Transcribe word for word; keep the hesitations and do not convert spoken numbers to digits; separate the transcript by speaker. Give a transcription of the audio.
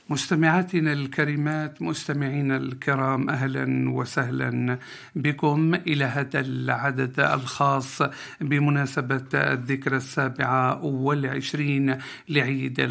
Speaker 1: مستمعاتنا الكريمات، مستمعينا الكرام، أهلا وسهلا بكم إلى هذا العدد الخاص بمناسبة الذكرى السابعة والعشرين لعيد